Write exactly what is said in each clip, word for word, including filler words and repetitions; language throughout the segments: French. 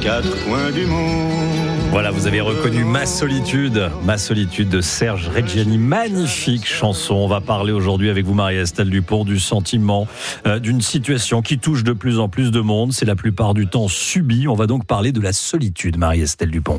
quatre coins du monde. Voilà, vous avez reconnu Ma solitude, Ma solitude de Serge Reggiani. Magnifique chanson. On va parler aujourd'hui avec vous, Marie-Estelle Dupont, du sentiment, euh, d'une situation qui touche de plus en plus de monde. C'est la plupart du temps subi. On va donc parler de la solitude, Marie-Estelle Dupont.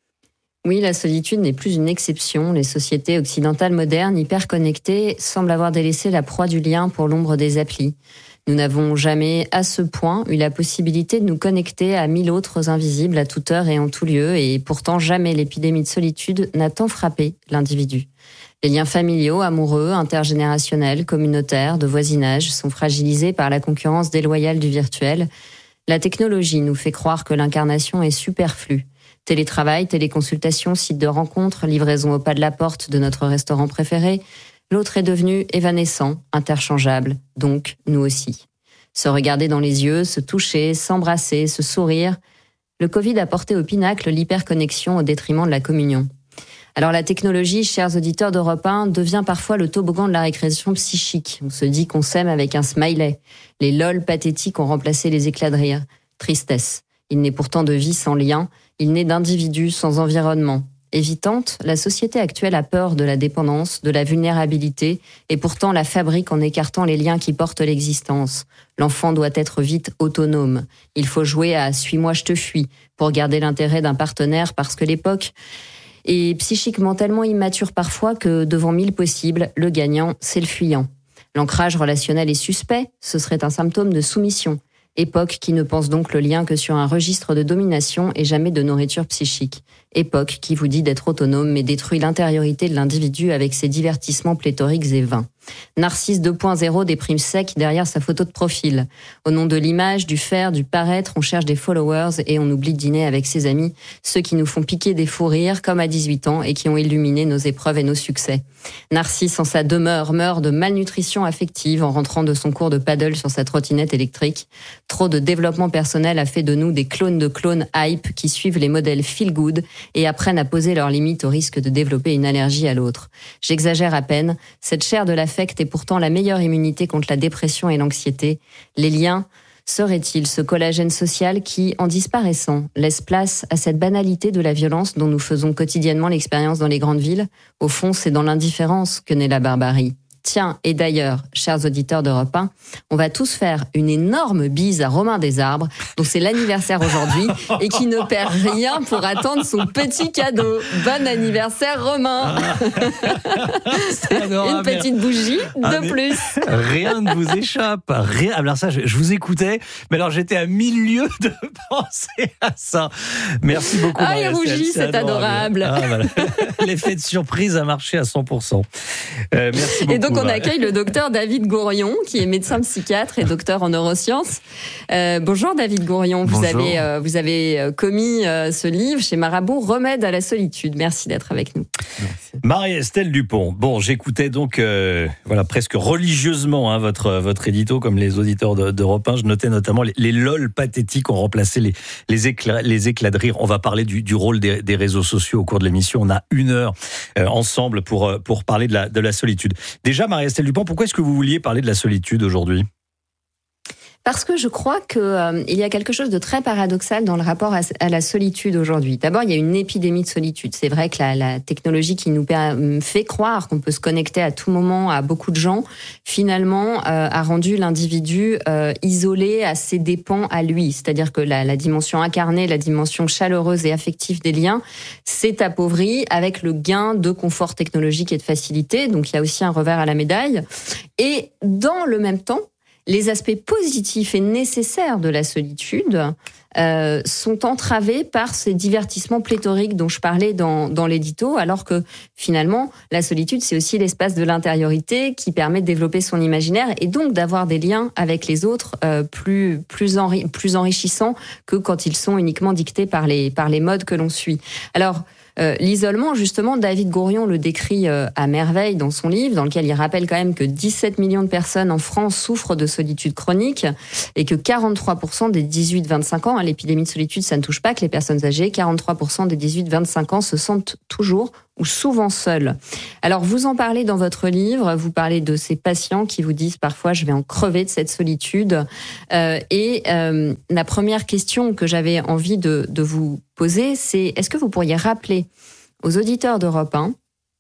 Oui, la solitude n'est plus une exception. Les sociétés occidentales modernes, hyper connectées, semblent avoir délaissé la proie du lien pour l'ombre des applis. Nous n'avons jamais, à ce point, eu la possibilité de nous connecter à mille autres invisibles à toute heure et en tout lieu, et pourtant jamais l'épidémie de solitude n'a tant frappé l'individu. Les liens familiaux, amoureux, intergénérationnels, communautaires, de voisinage sont fragilisés par la concurrence déloyale du virtuel. La technologie nous fait croire que l'incarnation est superflue. Télétravail, téléconsultation, sites de rencontres, livraison au pas de la porte de notre restaurant préféré. L'autre est devenu évanescent, interchangeable, donc nous aussi. Se regarder dans les yeux, se toucher, s'embrasser, se sourire. Le Covid a porté au pinacle l'hyperconnexion au détriment de la communion. Alors la technologie, chers auditeurs d'Europe un, devient parfois le toboggan de la récréation psychique. On se dit qu'on s'aime avec un smiley. Les lol pathétiques ont remplacé les éclats de rire. Tristesse. Il n'est pourtant de vie sans lien, il n'est d'individu sans environnement. Évitante, la société actuelle a peur de la dépendance, de la vulnérabilité, et pourtant la fabrique en écartant les liens qui portent l'existence. L'enfant doit être vite autonome. Il faut jouer à « suis-moi, je te fuis » pour garder l'intérêt d'un partenaire parce que l'époque est psychiquement tellement immature parfois que devant mille possibles, le gagnant, c'est le fuyant. L'ancrage relationnel est suspect, ce serait un symptôme de soumission. Époque qui ne pense donc le lien que sur un registre de domination et jamais de nourriture psychique. Époque qui vous dit d'être autonome mais détruit l'intériorité de l'individu avec ses divertissements pléthoriques et vains. Narcisse deux point zéro déprime sec derrière sa photo de profil. Au nom de l'image, du faire, du paraître, on cherche des followers et on oublie de dîner avec ses amis, ceux qui nous font piquer des fous rires comme à dix-huit ans et qui ont illuminé nos épreuves et nos succès. Narcisse en sa demeure meurt de malnutrition affective en rentrant de son cours de paddle sur sa trottinette électrique. Trop de développement personnel a fait de nous des clones de clones hype qui suivent les modèles feel good et apprennent à poser leurs limites au risque de développer une allergie à l'autre. J'exagère à peine, cette chair de l'affect est pourtant la meilleure immunité contre la dépression et l'anxiété. Les liens seraient-ils ce collagène social qui, en disparaissant, laisse place à cette banalité de la violence dont nous faisons quotidiennement l'expérience dans les grandes villes ? Au fond, c'est dans l'indifférence que naît la barbarie. Tiens, et d'ailleurs, chers auditeurs d'Europe un, on va tous faire une énorme bise à Romain Desarbres, dont c'est l'anniversaire aujourd'hui, et qui ne perd rien pour attendre son petit cadeau. Bon anniversaire, Romain. Une petite bougie ah, de plus. Rien ne vous échappe. Rien. Alors ça, je, je vous écoutais, mais alors j'étais à mille lieues de penser à ça. Merci beaucoup, Ah, il rougit, c'est, c'est adorable. Ah, voilà. L'effet de surprise a marché à cent pour cent. Euh, merci beaucoup. Et donc, on accueille le docteur David Gourion, qui est médecin psychiatre et docteur en neurosciences. Euh, bonjour David Gourion, vous bonjour. avez, euh, vous avez commis euh, ce livre chez Marabout, Remède à la solitude. Merci d'être avec nous. Merci. Marie-Estelle Dupont. Bon, j'écoutais donc euh, voilà, presque religieusement hein, votre, votre édito, comme les auditeurs de, d'Europe un. Je notais notamment les, les lol pathétiques ont remplacé les, les, éclats, les éclats de rire. On va parler du, du rôle des, des réseaux sociaux au cours de l'émission. On a une heure euh, ensemble pour, pour parler de la, de la solitude. Déjà, Marie-Estelle Dupont, pourquoi est-ce que vous vouliez parler de la solitude aujourd'hui ? Parce que je crois qu'il euh, y a quelque chose de très paradoxal dans le rapport à, à la solitude aujourd'hui. D'abord, il y a une épidémie de solitude. C'est vrai que la, la technologie qui nous fait croire qu'on peut se connecter à tout moment à beaucoup de gens, finalement, euh, a rendu l'individu euh, isolé à ses dépens à lui. C'est-à-dire que la, la dimension incarnée, la dimension chaleureuse et affective des liens, s'est appauvrie avec le gain de confort technologique et de facilité. Donc, il y a aussi un revers à la médaille. Et dans le même temps, les aspects positifs et nécessaires de la solitude euh, sont entravés par ces divertissements pléthoriques dont je parlais dans, dans l'édito, alors que finalement, la solitude, c'est aussi l'espace de l'intériorité qui permet de développer son imaginaire et donc d'avoir des liens avec les autres euh, plus, plus, enri- plus enrichissants que quand ils sont uniquement dictés par les, par les modes que l'on suit. Alors, Euh, l'isolement, justement, David Gourion le décrit euh, à merveille dans son livre, dans lequel il rappelle quand même que dix-sept millions de personnes en France souffrent de solitude chronique et que quarante-trois pour cent des dix-huit vingt-cinq ans, hein, l'épidémie de solitude, ça ne touche pas que les personnes âgées, quarante-trois pour cent des dix-huit vingt-cinq ans se sentent toujours ou souvent seuls. Alors, vous en parlez dans votre livre, vous parlez de ces patients qui vous disent parfois « je vais en crever de cette solitude euh, ». Et euh, la première question que j'avais envie de, de vous poser, c'est est-ce que vous pourriez rappeler aux auditeurs d'Europe un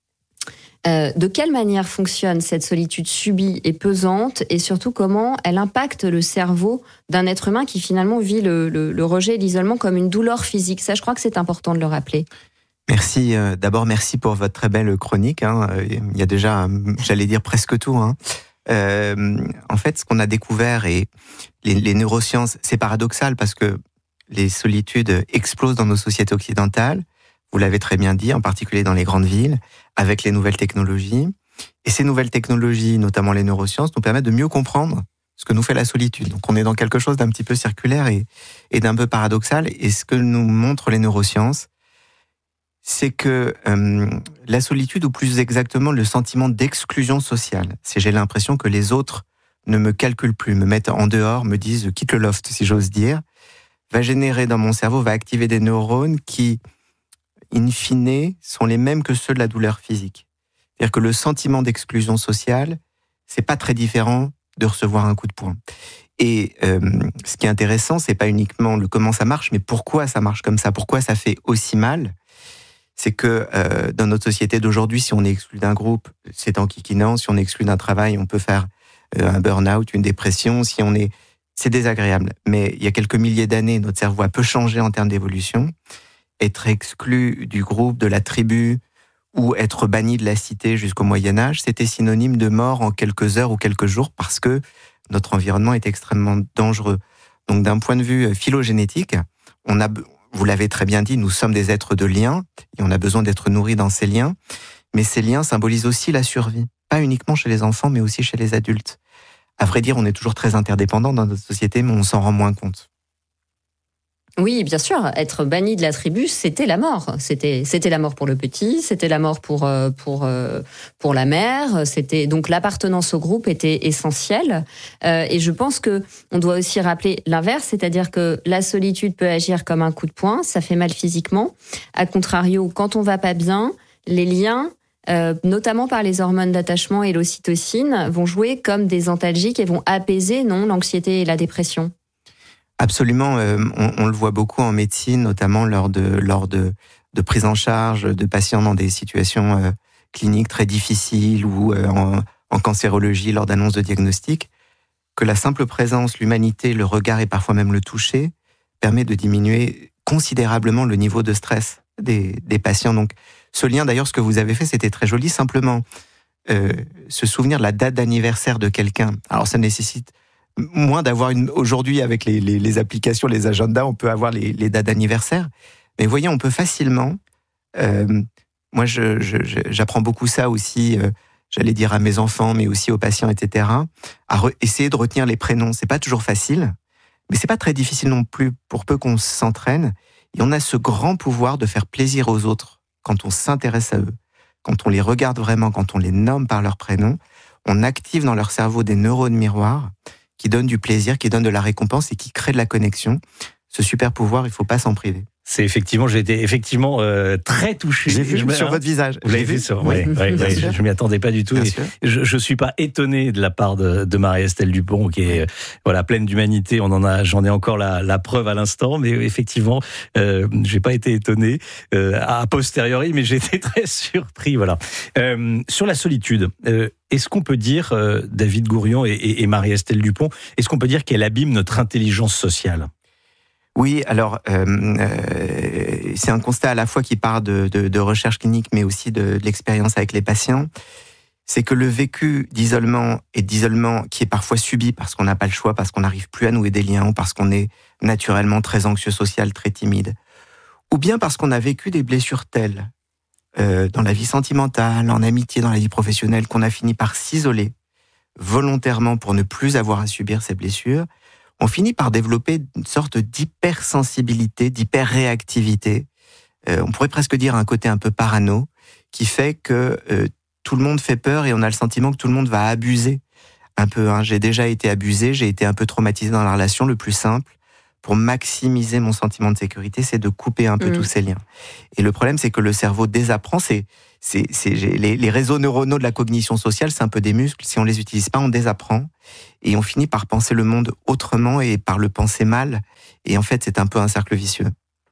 euh, de quelle manière fonctionne cette solitude subie et pesante et surtout comment elle impacte le cerveau d'un être humain qui finalement vit le, le, le rejet et l'isolement comme une douleur physique. Ça, je crois que c'est important de le rappeler. Merci. Euh, d'abord, merci pour votre très belle chronique. Hein. Il y a déjà, j'allais dire presque tout. Hein. Euh, en fait, ce qu'on a découvert, et les, les neurosciences, c'est paradoxal parce que les solitudes explosent dans nos sociétés occidentales. Vous l'avez très bien dit, en particulier dans les grandes villes, avec les nouvelles technologies. Et ces nouvelles technologies, notamment les neurosciences, nous permettent de mieux comprendre ce que nous fait la solitude. Donc on est dans quelque chose d'un petit peu circulaire et, et d'un peu paradoxal. Et ce que nous montrent les neurosciences, c'est que euh, la solitude, ou plus exactement le sentiment d'exclusion sociale, c'est j'ai l'impression que les autres ne me calculent plus, me mettent en dehors, me disent « quitte le loft », si j'ose dire, va générer dans mon cerveau, va activer des neurones qui, in fine, sont les mêmes que ceux de la douleur physique. C'est-à-dire que le sentiment d'exclusion sociale, c'est pas très différent de recevoir un coup de poing. Et euh, ce qui est intéressant, c'est pas uniquement le comment ça marche, mais pourquoi ça marche comme ça, pourquoi ça fait aussi mal. C'est que euh, dans notre société d'aujourd'hui, si on est exclu d'un groupe, c'est enquiquinant. Si on est exclu d'un travail, on peut faire euh, un burn-out, une dépression. Si on est, c'est désagréable. Mais il y a quelques milliers d'années, notre cerveau a peu changé en termes d'évolution. Être exclu du groupe, de la tribu, ou être banni de la cité jusqu'au Moyen-Âge, c'était synonyme de mort en quelques heures ou quelques jours parce que notre environnement est extrêmement dangereux. Donc d'un point de vue phylogénétique, on a, vous l'avez très bien dit, nous sommes des êtres de liens et on a besoin d'être nourris dans ces liens. Mais ces liens symbolisent aussi la survie, pas uniquement chez les enfants, mais aussi chez les adultes. À vrai dire, on est toujours très interdépendants dans notre société, mais on s'en rend moins compte. Oui, bien sûr. Être banni de la tribu, c'était la mort. C'était, c'était la mort pour le petit, c'était la mort pour pour pour la mère. C'était donc l'appartenance au groupe était essentielle. Euh, et je pense que on doit aussi rappeler l'inverse, c'est-à-dire que la solitude peut agir comme un coup de poing, ça fait mal physiquement. A contrario, quand on va pas bien, les liens, Euh, notamment par les hormones d'attachement et l'ocytocine, vont jouer comme des antalgiques et vont apaiser, non, l'anxiété et la dépression. Absolument, euh, on, on le voit beaucoup en médecine, notamment lors de lors de, de prise en charge de patients dans des situations euh, cliniques très difficiles ou euh, en, en cancérologie lors d'annonce de diagnostic, que la simple présence, l'humanité, le regard et parfois même le toucher permet de diminuer considérablement le niveau de stress des, des patients. Donc, ce lien, d'ailleurs, ce que vous avez fait, c'était très joli. Simplement, euh, se souvenir de la date d'anniversaire de quelqu'un. Alors, ça nécessite moins d'avoir une... Aujourd'hui, avec les, les, les applications, les agendas, on peut avoir les, les dates d'anniversaire. Mais voyez, on peut facilement... Euh, moi, je, je, j'apprends beaucoup ça aussi, euh, j'allais dire à mes enfants, mais aussi aux patients, et cetera, à re- essayer de retenir les prénoms. C'est pas toujours facile, mais c'est pas très difficile non plus, pour peu qu'on s'entraîne. Et on a ce grand pouvoir de faire plaisir aux autres quand on s'intéresse à eux, quand on les regarde vraiment, quand on les nomme par leur prénom. On active dans leur cerveau des neurones miroirs qui donnent du plaisir, qui donnent de la récompense et qui créent de la connexion. Ce super pouvoir, il ne faut pas s'en priver. C'est effectivement, j'ai été effectivement euh, très touché. J'ai vu je me, sur hein, votre visage. Vous l'avez vu sur, oui, ouais, ouais, ouais, je, je m'y attendais pas du tout. Et je, je suis pas étonné de la part de, de Marie-Estelle Dupont, qui est voilà pleine d'humanité. On en a, j'en ai encore la, la preuve à l'instant, mais effectivement, euh, j'ai pas été étonné euh, a posteriori, mais j'ai été très surpris. Voilà. Euh, sur la solitude. Euh, Est-ce qu'on peut dire, euh, David Gourion et, et, et Marie-Estelle Dupont, est-ce qu'on peut dire qu'elle abîme notre intelligence sociale ? Oui, alors euh, euh, c'est un constat à la fois qui part de, de, de recherche clinique, mais aussi de, de l'expérience avec les patients. C'est que le vécu d'isolement et d'isolement qui est parfois subi parce qu'on n'a pas le choix, parce qu'on n'arrive plus à nouer des liens, ou parce qu'on est naturellement très anxieux social, très timide, ou bien parce qu'on a vécu des blessures telles euh, dans la vie sentimentale, en amitié, dans la vie professionnelle, qu'on a fini par s'isoler volontairement pour ne plus avoir à subir ces blessures. On finit par développer une sorte d'hypersensibilité, d'hyperréactivité. Euh, on pourrait presque dire un côté un peu parano, qui fait que euh, tout le monde fait peur et on a le sentiment que tout le monde va abuser un peu. Hein. J'ai déjà été abusé, j'ai été un peu traumatisé dans la relation, le plus simple. pour maximiser mon sentiment de sécurité, c'est de couper un peu Mmh. tous ces liens. Et le problème, c'est que le cerveau désapprend. C'est, c'est, c'est les, les réseaux neuronaux de la cognition sociale, c'est un peu des muscles. Si on les utilise pas, on désapprend et on finit par penser le monde autrement et par le penser mal. Et en fait, c'est un peu un cercle vicieux.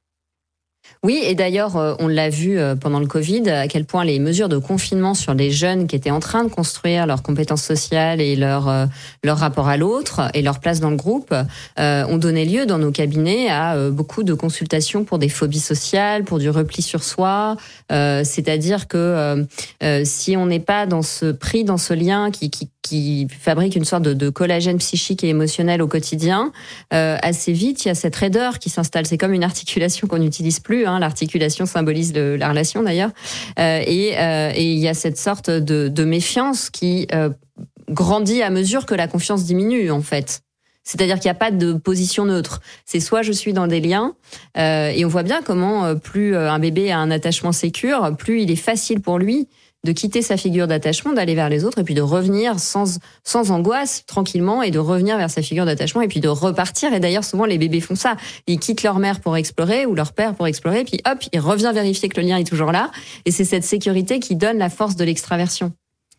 Oui, et d'ailleurs, euh, on l'a vu euh, pendant le Covid, à quel point les mesures de confinement sur les jeunes qui étaient en train de construire leurs compétences sociales et leur, euh, leur rapport à l'autre et leur place dans le groupe euh, ont donné lieu dans nos cabinets à euh, beaucoup de consultations pour des phobies sociales, pour du repli sur soi. Euh, c'est-à-dire que euh, euh, si on n'est pas dans ce pris dans ce lien qui, qui, qui fabrique une sorte de, de collagène psychique et émotionnel au quotidien, euh, assez vite, il y a cette raideur qui s'installe. C'est comme une articulation qu'on n'utilise plus. Hein. L'articulation symbolise le, la relation d'ailleurs. Euh, et, euh, et il y a cette sorte de, de méfiance qui euh, grandit à mesure que la confiance diminue, en fait. C'est-à-dire qu'il n'y a pas de position neutre. C'est soit je suis dans des liens, euh, et on voit bien comment euh, plus un bébé a un attachement sécure, plus il est facile pour lui de quitter sa figure d'attachement, d'aller vers les autres, et puis de revenir sans, sans angoisse, tranquillement, et de revenir vers sa figure d'attachement, et puis de repartir. Et d'ailleurs, souvent, les bébés font ça. Ils quittent leur mère pour explorer, ou leur père pour explorer, puis hop, il revient vérifier que le lien est toujours là. Et c'est cette sécurité qui donne la force de l'extraversion.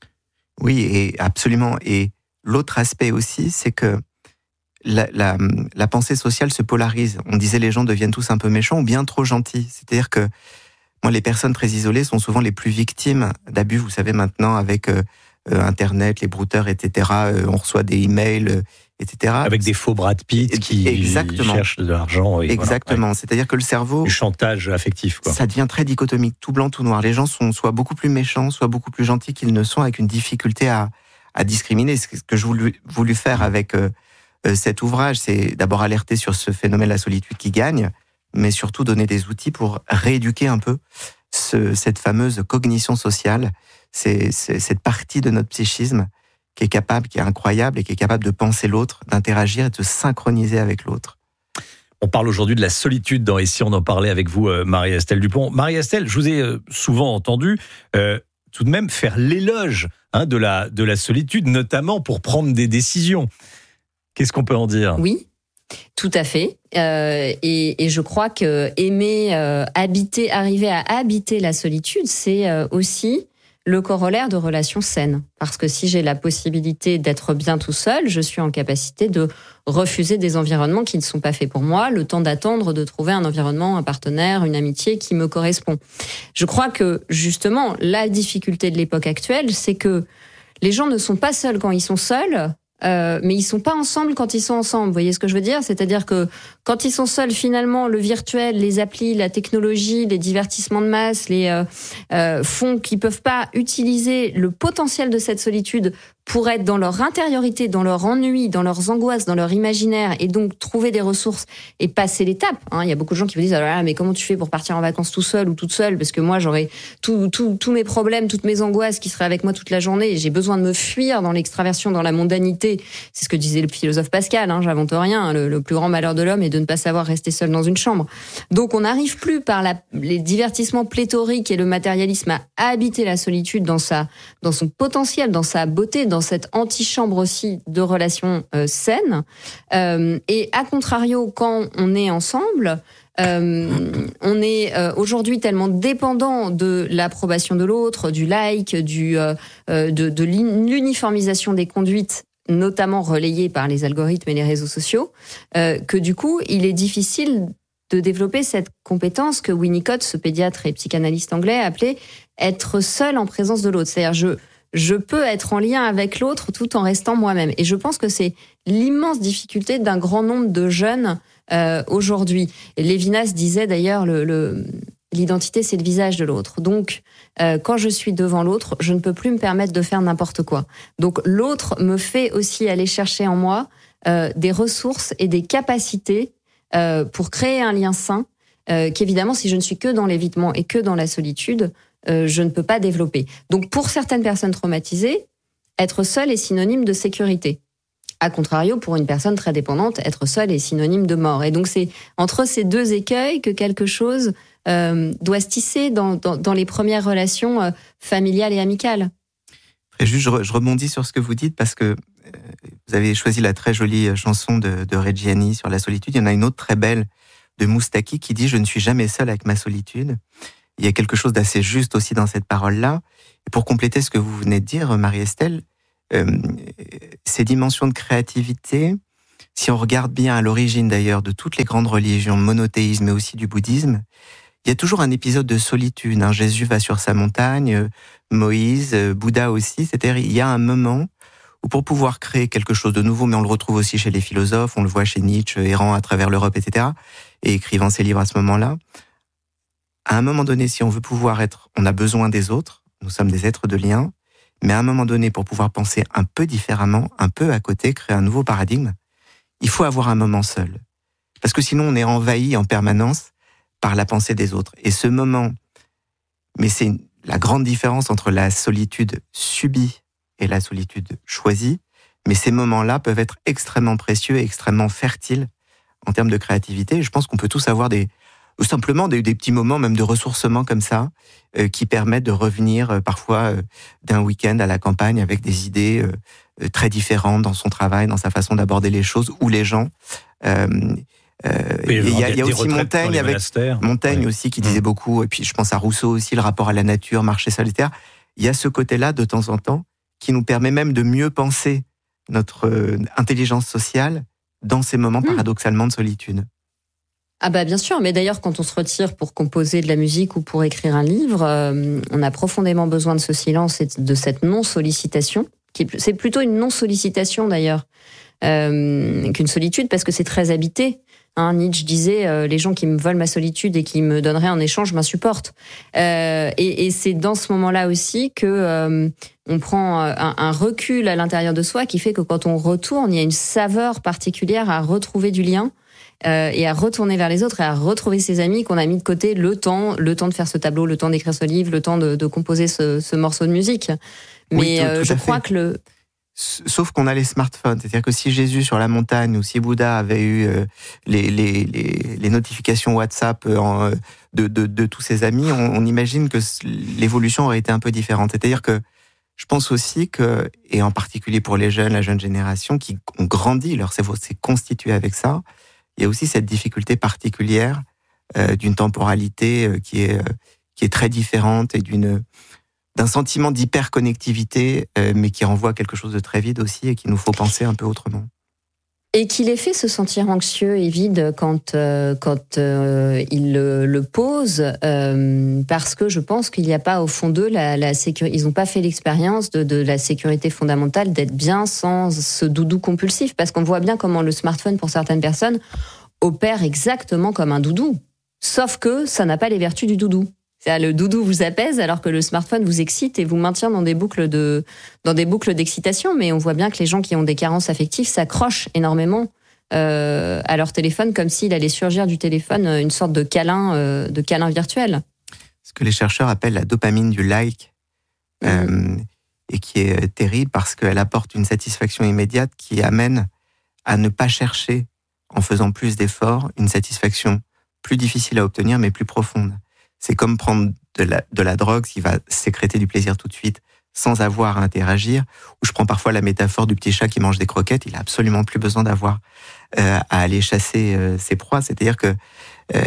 Oui, et absolument. Et l'autre aspect aussi, c'est que la, la, la pensée sociale se polarise. On disait les gens deviennent tous un peu méchants ou bien trop gentils. C'est-à-dire que moi, les personnes très isolées sont souvent les plus victimes d'abus. Vous savez, maintenant, avec euh, Internet, les brouteurs, et cetera, euh, on reçoit des emails, euh, et cetera. Avec des faux Brad Pitt qui Exactement. cherchent de l'argent. Et Exactement. Voilà, ouais. C'est-à-dire que le cerveau... Du chantage affectif, quoi. Ça devient très dichotomique, tout blanc, tout noir. Les gens sont soit beaucoup plus méchants, soit beaucoup plus gentils qu'ils ne sont, avec une difficulté à, à discriminer. Ce que je voulais voulu faire avec euh, cet ouvrage, c'est d'abord alerter sur ce phénomène de la solitude qui gagne, mais surtout donner des outils pour rééduquer un peu ce, cette fameuse cognition sociale, c'est, c'est cette partie de notre psychisme qui est capable, qui est incroyable et qui est capable de penser l'autre, d'interagir et de se synchroniser avec l'autre. On parle aujourd'hui de la solitude dans Ici, on en parlait avec vous, Marie-Estelle Dupont. Marie-Estelle, je vous ai souvent entendu euh, tout de même faire l'éloge hein, de, la, de la solitude, notamment pour prendre des décisions. Qu'est-ce qu'on peut en dire ? Oui. Tout à fait. Euh, et, et je crois que aimer euh, habiter, arriver à habiter la solitude, c'est euh, aussi le corollaire de relations saines. Parce que si j'ai la possibilité d'être bien tout seul, je suis en capacité de refuser des environnements qui ne sont pas faits pour moi, le temps d'attendre de trouver un environnement, un partenaire, une amitié qui me correspond. Je crois que justement, la difficulté de l'époque actuelle, c'est que les gens ne sont pas seuls quand ils sont seuls, Euh, mais ils sont pas ensemble quand ils sont ensemble. Vous voyez ce que je veux dire ? C'est-à-dire que quand ils sont seuls, finalement, le virtuel, les applis, la technologie, les divertissements de masse, les euh, euh, font qu'ils peuvent pas utiliser le potentiel de cette solitude pour être dans leur intériorité, dans leur ennui, dans leurs angoisses, dans leur imaginaire, et donc trouver des ressources et passer l'étape. Hein, il y a beaucoup de gens qui vous disent ah, mais comment tu fais pour partir en vacances tout seul ou toute seule ? Parce que moi, j'aurais tous tout, tout mes problèmes, toutes mes angoisses qui seraient avec moi toute la journée, et j'ai besoin de me fuir dans l'extraversion, dans la mondanité. C'est ce que disait le philosophe Pascal, hein, j'invente rien. Le, le plus grand malheur de l'homme est de ne pas savoir rester seul dans une chambre. Donc on n'arrive plus par la, les divertissements pléthoriques et le matérialisme à habiter la solitude dans sa, dans son potentiel, dans sa beauté, dans cette antichambre aussi de relations euh, saines. Euh, et à contrario, quand on est ensemble, Euh, on est euh, aujourd'hui tellement dépendant de l'approbation de l'autre, du like, du, euh, de, de l'uniformisation des conduites, notamment relayées par les algorithmes et les réseaux sociaux, euh, que du coup, il est difficile de développer cette compétence que Winnicott, ce pédiatre et psychanalyste anglais, appelait être seul en présence de l'autre. C'est-à-dire, je, je peux être en lien avec l'autre tout en restant moi-même. Et je pense que c'est l'immense difficulté d'un grand nombre de jeunes Euh, aujourd'hui. Et Lévinas disait d'ailleurs le, le, l'identité c'est le visage de l'autre. Donc euh, quand je suis devant l'autre, je ne peux plus me permettre de faire n'importe quoi. Donc l'autre me fait aussi aller chercher en moi euh, des ressources et des capacités euh, pour créer un lien sain euh, qu'évidemment si je ne suis que dans l'évitement et que dans la solitude, euh, je ne peux pas développer. Donc pour certaines personnes traumatisées, être seul est synonyme de sécurité. A contrario, pour une personne très dépendante, être seul est synonyme de mort. Et donc, c'est entre ces deux écueils que quelque chose euh, doit se tisser dans, dans, dans les premières relations euh, familiales et amicales. Et juste, je, je rebondis sur ce que vous dites parce que vous avez choisi la très jolie chanson de, de Reggiani sur la solitude. Il y en a une autre très belle de Moustaki qui dit « Je ne suis jamais seul avec ma solitude ». Il y a quelque chose d'assez juste aussi dans cette parole-là. Et pour compléter ce que vous venez de dire, Marie-Estelle, euh, ces dimensions de créativité, si on regarde bien à l'origine d'ailleurs de toutes les grandes religions, monothéisme mais aussi du bouddhisme, il y a toujours un épisode de solitude. Hein. Jésus va sur sa montagne, Moïse, Bouddha aussi. C'est-à-dire il y a un moment où pour pouvoir créer quelque chose de nouveau, mais on le retrouve aussi chez les philosophes, on le voit chez Nietzsche, errant à travers l'Europe, et cetera, et écrivant ses livres à ce moment-là, à un moment donné, si on veut pouvoir être, on a besoin des autres, nous sommes des êtres de lien, mais à un moment donné, pour pouvoir penser un peu différemment, un peu à côté, créer un nouveau paradigme, il faut avoir un moment seul. Parce que sinon, on est envahi en permanence par la pensée des autres. Et ce moment, mais c'est la grande différence entre la solitude subie et la solitude choisie, mais ces moments-là peuvent être extrêmement précieux et extrêmement fertiles en termes de créativité. Je pense qu'on peut tous avoir des, ou simplement des, des petits moments même de ressourcement comme ça, euh, qui permettent de revenir euh, parfois euh, d'un week-end à la campagne avec des idées euh, très différentes dans son travail, dans sa façon d'aborder les choses ou les gens. Euh, euh, il y a, y a aussi Montaigne, avec Montaigne ouais. aussi qui disait mmh. beaucoup, et puis je pense à Rousseau aussi, le rapport à la nature, marcher solitaire. Il y a ce côté-là de temps en temps qui nous permet même de mieux penser notre euh, intelligence sociale dans ces moments mmh. paradoxalement de solitude. Ah bah bien sûr, mais d'ailleurs quand on se retire pour composer de la musique ou pour écrire un livre, euh, on a profondément besoin de ce silence et de cette non-sollicitation. Qui est, c'est plutôt une non-sollicitation d'ailleurs euh, qu'une solitude parce que c'est très habité. Hein, Nietzsche disait euh, les gens qui me volent ma solitude et qui me donneraient en échange m'insupportent. Euh, et, et c'est dans ce moment-là aussi que euh, on prend un, un recul à l'intérieur de soi qui fait que quand on retourne, il y a une saveur particulière à retrouver du lien. Euh, et à retourner vers les autres et à retrouver ses amis qu'on a mis de côté le temps, le temps de faire ce tableau, le temps d'écrire ce livre, le temps de, de composer ce, ce morceau de musique. Mais oui, tout, euh, tout je crois fait. que le... Sauf qu'on a les smartphones, c'est-à-dire que si Jésus sur la montagne ou si Bouddha avait eu euh, les, les, les, les notifications WhatsApp en, euh, de, de, de tous ses amis, on, on imagine que l'évolution aurait été un peu différente. C'est-à-dire que je pense aussi que, et en particulier pour les jeunes, la jeune génération qui ont grandi, leur cerveau s'est constitué avec ça, il y a aussi cette difficulté particulière euh, d'une temporalité euh, qui est euh, qui est très différente et d'une d'un sentiment d'hyperconnectivité, euh, mais qui renvoie à quelque chose de très vide aussi et qu'il nous faut penser un peu autrement. Et qui les fait se sentir anxieux et vide quand euh, quand euh, ils le, le posent, euh, parce que je pense qu'il n'y a pas au fond d'eux la, la sécurité. Ils n'ont pas fait l'expérience de, de la sécurité fondamentale d'être bien sans ce doudou compulsif, parce qu'on voit bien comment le smartphone pour certaines personnes opère exactement comme un doudou, sauf que ça n'a pas les vertus du doudou. C'est-à-dire, le doudou vous apaise alors que le smartphone vous excite et vous maintient dans des boucles de, dans des boucles d'excitation. Mais on voit bien que les gens qui ont des carences affectives s'accrochent énormément euh, à leur téléphone comme s'il allait surgir du téléphone une sorte de câlin, euh, de câlin virtuel. Ce que les chercheurs appellent la dopamine du like, mmh. euh, et qui est terrible parce qu'elle apporte une satisfaction immédiate qui amène à ne pas chercher, en faisant plus d'efforts, une satisfaction plus difficile à obtenir mais plus profonde. C'est comme prendre de la, de la drogue qui va sécréter du plaisir tout de suite sans avoir à interagir. Ou je prends parfois la métaphore du petit chat qui mange des croquettes, il n'a absolument plus besoin d'avoir euh, à aller chasser euh, ses proies. C'est-à-dire que euh,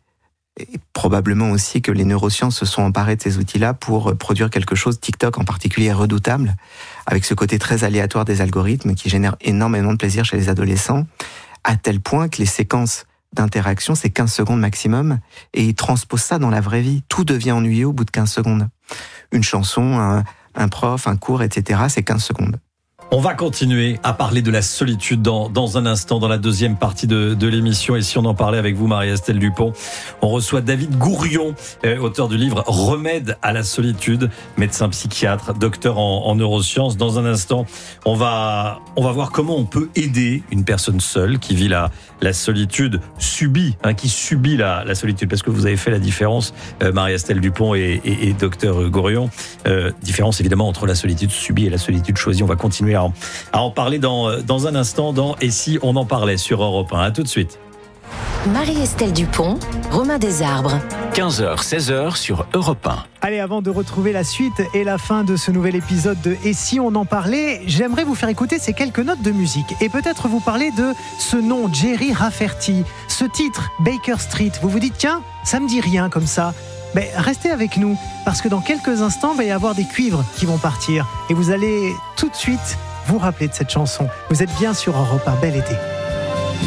et probablement aussi que les neurosciences se sont emparées de ces outils-là pour produire quelque chose, TikTok en particulier, est redoutable, avec ce côté très aléatoire des algorithmes qui génèrent énormément de plaisir chez les adolescents, à tel point que les séquences d'interaction, c'est quinze secondes maximum, et ils transposent ça dans la vraie vie. Tout devient ennuyeux au bout de quinze secondes. Une chanson, un, un prof, un cours, et cetera, c'est quinze secondes. On va continuer à parler de la solitude dans, dans un instant, dans la deuxième partie de, de l'émission. Et si on en parlait avec vous, Marie-Estelle Dupont, on reçoit David Gourion, euh, auteur du livre Remède à la solitude, médecin psychiatre, docteur en, en neurosciences. Dans un instant, on va, on va voir comment on peut aider une personne seule qui vit la, la solitude subie, hein, qui subit la, la solitude. Parce que vous avez fait la différence, euh, Marie-Estelle Dupont et, et, et docteur Gourion. Euh, différence évidemment entre la solitude subie et la solitude choisie. On va continuer à à en parler dans, dans un instant dans Et si on en parlait sur Europe un. À tout de suite. Marie-Estelle Dupont, Romain Desarbres. quinze heures, seize heures sur Europe un. Allez, avant de retrouver la suite et la fin de ce nouvel épisode de Et si on en parlait, j'aimerais vous faire écouter ces quelques notes de musique et peut-être vous parler de ce nom, Jerry Rafferty, ce titre, Baker Street. Vous vous dites, tiens, ça me dit rien comme ça. Mais restez avec nous, parce que dans quelques instants, il va y avoir des cuivres qui vont partir et vous allez tout de suite vous rappeler de cette chanson. Vous êtes bien sur Europe un. Bel été.